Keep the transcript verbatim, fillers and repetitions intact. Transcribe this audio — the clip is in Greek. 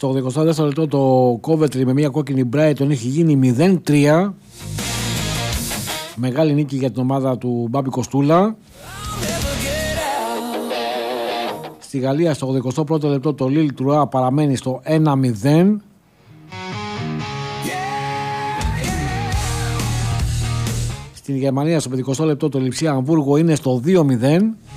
Στο ογδοηκοστό δεύτερο λεπτό το Coventry με μια κόκκινη Brighton έχει γίνει μηδέν τρία. Μεγάλη νίκη για την ομάδα του Μπάμπη Κοστούλα. Στη Γαλλία στο ογδοηκοστό πρώτο λεπτό το Lille Troyes παραμένει στο ένα μηδέν. Στην Γερμανία στο πενηκοστό λεπτό το Λιψία Αμβούργο είναι στο δύο μηδέν.